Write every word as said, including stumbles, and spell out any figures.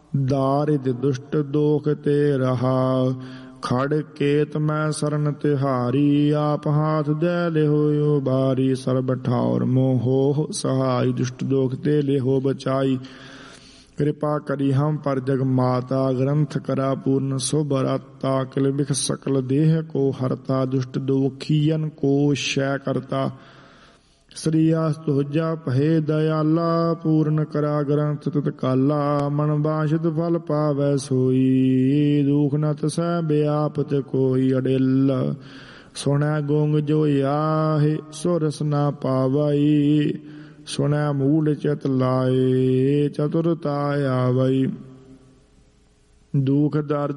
दारिद दुष्ट दोख ते रहा। खड़ केत मैं सरन तिहारी, आप हाथ दे लेहो बारी। सर्ब ठाउर मोहो सहाय, दुष्ट दोख ते लेहो बचाई। कृपा करी हम पर जग माता, ग्रंथ करा पूर्ण सुभराता। किल बिख सकल देह को हरता, दुष्ट दोखियन को शय करता। श्री आस्तुजा पहे दयाला, पूर्ण करा ग्रंथ तत्काला। मन बांछित फल पावै सोई, दुख न तसै व्यापत कोई। अडिल सुनै गोंग जो आहे, सुरस न पावई। सुनै मूल चित लाए, चतुरता आवई। दुख दर्द